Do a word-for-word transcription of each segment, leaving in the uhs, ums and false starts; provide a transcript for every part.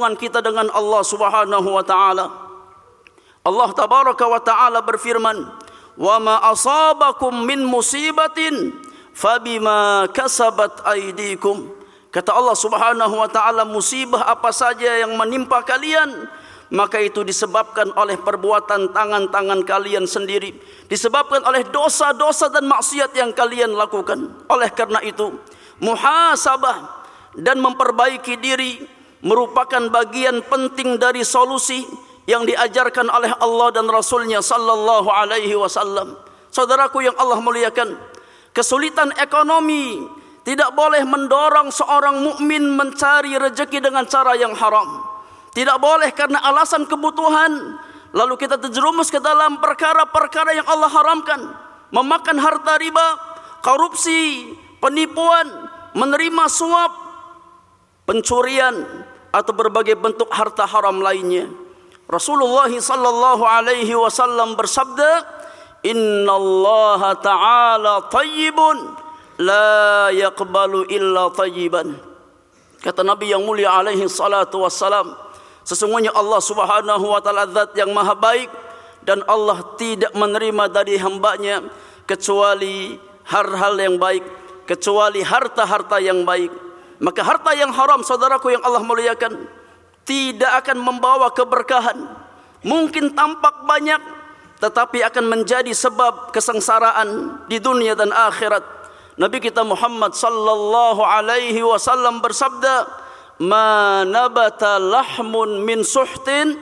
hubungan kita dengan Allah Subhanahu wa taala. Allah tabaraka wa taala berfirman, "Wa ma asabakum min musibatin fabima kasabat aydikum." Kata Allah Subhanahu wa taala, musibah apa saja yang menimpa kalian, maka itu disebabkan oleh perbuatan tangan-tangan kalian sendiri, disebabkan oleh dosa-dosa dan maksiat yang kalian lakukan. Oleh karena itu, muhasabah dan memperbaiki diri merupakan bagian penting dari solusi yang diajarkan oleh Allah dan Rasulnya sallallahu alaihi wasallam. Saudaraku yang Allah muliakan, kesulitan ekonomi tidak boleh mendorong seorang mukmin mencari rezeki dengan cara yang haram. Tidak boleh karena alasan kebutuhan lalu kita terjerumus ke dalam perkara-perkara yang Allah haramkan, memakan harta riba, korupsi, penipuan, menerima suap, pencurian atau berbagai bentuk harta haram lainnya. Rasulullah sallallahu alaihi wasallam bersabda, "Innallaha ta'ala thayyibun la yaqbalu illa thayyiban." Kata Nabi yang mulia alaihi salatu wassalam, sesungguhnya Allah Subhanahu wa taala zat yang maha baik dan Allah tidak menerima dari hambanya kecuali hal-hal yang baik, kecuali harta-harta yang baik. Maka harta yang haram, saudaraku yang Allah muliakan, tidak akan membawa keberkahan. Mungkin tampak banyak, tetapi akan menjadi sebab kesengsaraan di dunia dan akhirat. Nabi kita Muhammad sallallahu alaihi wasallam bersabda, "Ma nabata lahmun min suhtin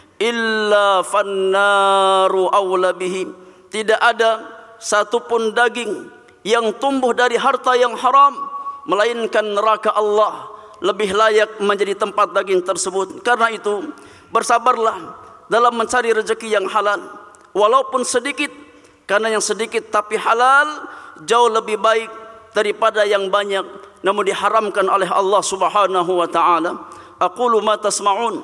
illa fannaru awla bihi." Tidak ada satupun daging yang tumbuh dari harta yang haram, melainkan neraka Allah lebih layak menjadi tempat daging tersebut. Karena itu, bersabarlah dalam mencari rezeki yang halal, walaupun sedikit, karena yang sedikit tapi halal jauh lebih baik daripada yang banyak namun diharamkan oleh Allah Subhanahu wa taala. Aqulu ma tasma'un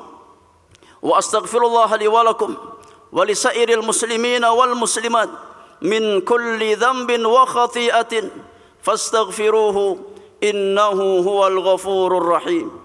wa astaghfirullah li wa lakum wa li sairil muslimina wal muslimat min kulli dhanbin wa khati'atin fastaghfiruhu innahu huwal ghafurur rahim.